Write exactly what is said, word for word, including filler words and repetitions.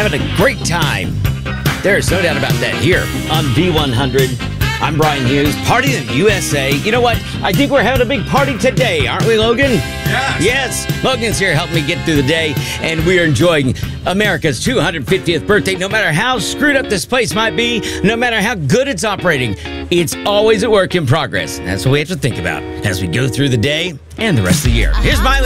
having a great time. There's no doubt about that here on V one hundred. I'm Brian Hughes, Party in the U S A. You know what? I think we're having a big party today, aren't we, Logan? Yes. Yes. Logan's here helping me get through the day, and we are enjoying America's two hundred fiftieth birthday. No matter how screwed up this place might be, no matter how good it's operating, it's always a work in progress. That's what we have to think about as we go through the day and the rest of the year. Here's Miley.